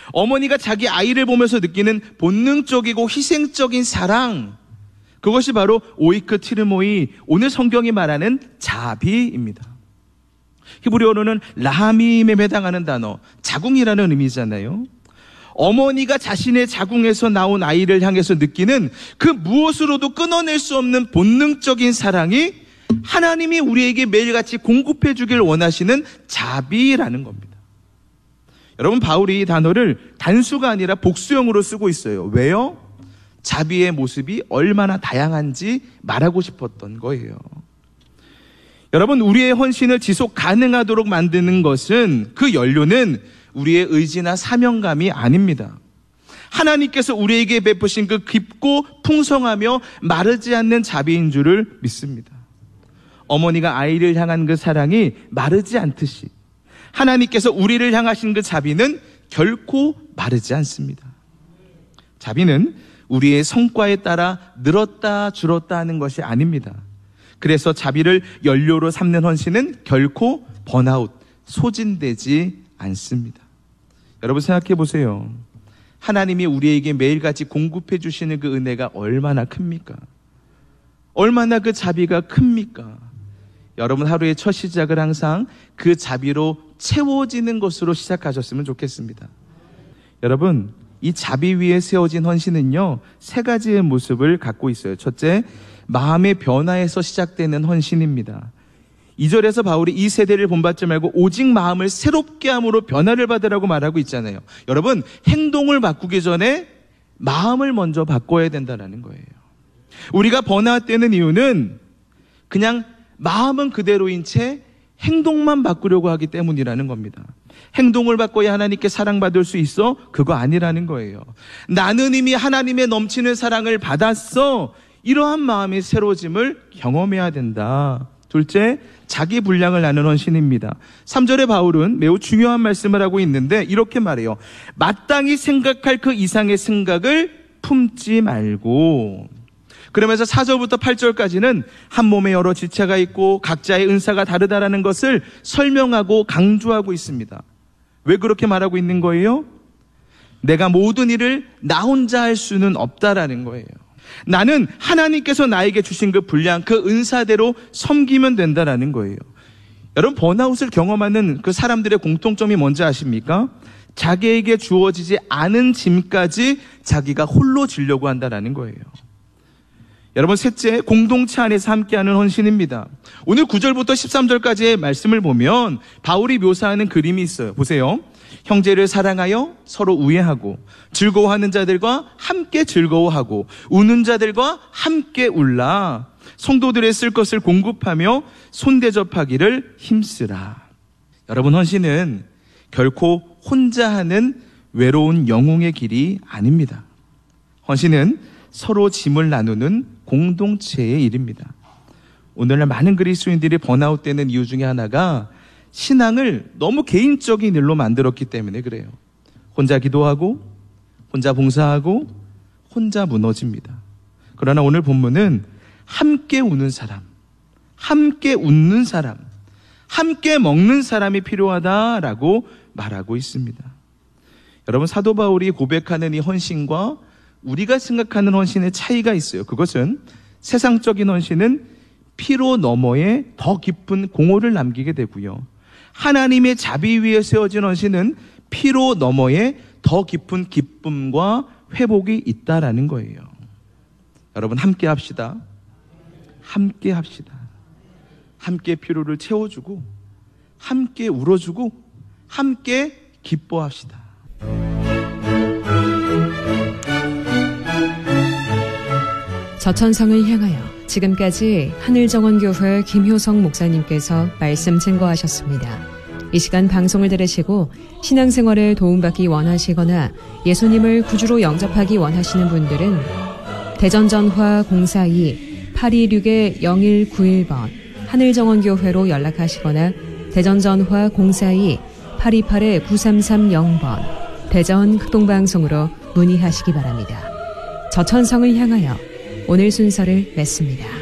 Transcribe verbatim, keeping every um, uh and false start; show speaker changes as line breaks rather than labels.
어머니가 자기 아이를 보면서 느끼는 본능적이고 희생적인 사랑, 그것이 바로 오이크 티르모이, 오늘 성경이 말하는 자비입니다. 히브리어로는 라함임에 해당하는 단어, 자궁이라는 의미잖아요. 어머니가 자신의 자궁에서 나온 아이를 향해서 느끼는 그 무엇으로도 끊어낼 수 없는 본능적인 사랑이 하나님이 우리에게 매일같이 공급해 주길 원하시는 자비라는 겁니다. 여러분, 바울이 이 단어를 단수가 아니라 복수형으로 쓰고 있어요. 왜요? 자비의 모습이 얼마나 다양한지 말하고 싶었던 거예요. 여러분, 우리의 헌신을 지속 가능하도록 만드는 것은, 그 연료는 우리의 의지나 사명감이 아닙니다. 하나님께서 우리에게 베푸신 그 깊고 풍성하며 마르지 않는 자비인 줄을 믿습니다. 어머니가 아이를 향한 그 사랑이 마르지 않듯이 하나님께서 우리를 향하신 그 자비는 결코 마르지 않습니다. 자비는 우리의 성과에 따라 늘었다 줄었다 하는 것이 아닙니다. 그래서 자비를 연료로 삼는 헌신은 결코 번아웃, 소진되지 않습니다. 여러분, 생각해 보세요. 하나님이 우리에게 매일같이 공급해 주시는 그 은혜가 얼마나 큽니까? 얼마나 그 자비가 큽니까? 여러분, 하루의 첫 시작을 항상 그 자비로 채워지는 것으로 시작하셨으면 좋겠습니다. 여러분, 이 자비 위에 세워진 헌신은요, 세 가지의 모습을 갖고 있어요. 첫째, 마음의 변화에서 시작되는 헌신입니다. 이 절에서 바울이 이 세대를 본받지 말고 오직 마음을 새롭게 함으로 변화를 받으라고 말하고 있잖아요. 여러분, 행동을 바꾸기 전에 마음을 먼저 바꿔야 된다는 거예요. 우리가 번아웃되는 이유는 그냥 마음은 그대로인 채 행동만 바꾸려고 하기 때문이라는 겁니다. 행동을 바꿔야 하나님께 사랑받을 수 있어? 그거 아니라는 거예요. 나는 이미 하나님의 넘치는 사랑을 받았어. 이러한 마음의 새로워짐을 경험해야 된다. 둘째, 자기 분량을 나누는 헌신입니다. 삼 절에 바울은 매우 중요한 말씀을 하고 있는데 이렇게 말해요. 마땅히 생각할 그 이상의 생각을 품지 말고. 그러면서 사 절부터 팔 절까지는 한 몸에 여러 지체가 있고 각자의 은사가 다르다라는 것을 설명하고 강조하고 있습니다. 왜 그렇게 말하고 있는 거예요? 내가 모든 일을 나 혼자 할 수는 없다라는 거예요. 나는 하나님께서 나에게 주신 그 분량, 그 은사대로 섬기면 된다라는 거예요. 여러분, 번아웃을 경험하는 그 사람들의 공통점이 뭔지 아십니까? 자기에게 주어지지 않은 짐까지 자기가 홀로 지려고 한다라는 거예요. 여러분, 셋째, 공동체 안에서 함께하는 헌신입니다. 오늘 구 절부터 십삼 절까지의 말씀을 보면 바울이 묘사하는 그림이 있어요. 보세요. 형제를 사랑하여 서로 우애하고 즐거워하는 자들과 함께 즐거워하고 우는 자들과 함께 울라. 성도들의 쓸 것을 공급하며 손대접하기를 힘쓰라. 여러분, 헌신은 결코 혼자 하는 외로운 영웅의 길이 아닙니다. 헌신은 서로 짐을 나누는 공동체의 일입니다. 오늘날 많은 그리스도인들이 번아웃되는 이유 중에 하나가 신앙을 너무 개인적인 일로 만들었기 때문에 그래요. 혼자 기도하고 혼자 봉사하고 혼자 무너집니다. 그러나 오늘 본문은 함께 우는 사람, 함께 웃는 사람, 함께 먹는 사람이 필요하다라고 말하고 있습니다. 여러분, 사도 바울이 고백하는 이 헌신과 우리가 생각하는 헌신의 차이가 있어요. 그것은 세상적인 헌신은 피로 너머에 더 깊은 공허를 남기게 되고요. 하나님의 자비 위에 세워진 헌신은 피로 너머에 더 깊은 기쁨과 회복이 있다라는 거예요. 여러분, 함께 합시다. 함께 합시다. 함께 피로를 채워주고 함께 울어주고 함께 기뻐합시다.
저천성을 향하여 지금까지 하늘정원교회 김효성 목사님께서 말씀 증거하셨습니다. 이 시간 방송을 들으시고 신앙생활에 도움받기 원하시거나 예수님을 구주로 영접하기 원하시는 분들은 대전전화 공사이 팔이육 영일구일 번 하늘정원교회로 연락하시거나 대전전화 공사이 팔이팔 구삼삼영 번 대전 흑동방송으로 문의하시기 바랍니다. 저천성을 향하여 오늘 순서를 맺습니다.